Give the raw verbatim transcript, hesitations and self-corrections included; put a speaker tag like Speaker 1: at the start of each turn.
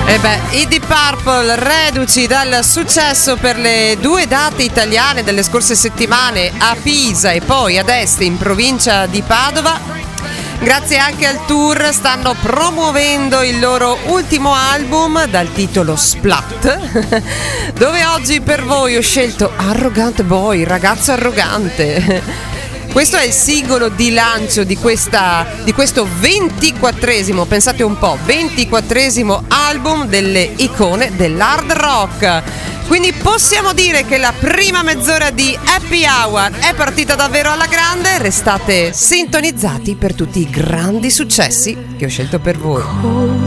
Speaker 1: E beh, i Deep Purple, reduci dal successo per le due date italiane delle scorse settimane a Pisa e poi ad Este in provincia di Padova, grazie anche al tour stanno promuovendo il loro ultimo album dal titolo Splat, dove oggi per voi ho scelto Arrogant Boy, ragazzo arrogante. Questo è il singolo di lancio di, questa, di questo ventiquattresimo, pensate un po', ventiquattresimo album delle icone dell'hard rock. Quindi possiamo dire che la prima mezz'ora di Happy Hour è partita davvero alla grande. Restate sintonizzati per tutti i grandi successi che ho scelto per voi.